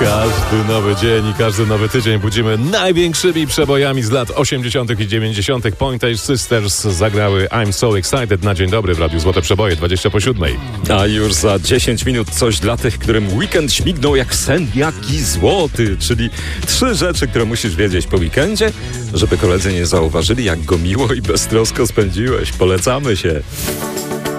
Każdy nowy dzień i każdy nowy tydzień budzimy największymi przebojami z lat 80. i 90. Pointer Sisters zagrały I'm So Excited na dzień dobry w Radiu Złote Przeboje 20:07. A już za 10 minut coś dla tych, którym weekend śmignął jak sen, jaki złoty. Czyli 3 rzeczy, które musisz wiedzieć po weekendzie, żeby koledzy nie zauważyli, jak go miło i beztrosko spędziłeś. Polecamy się.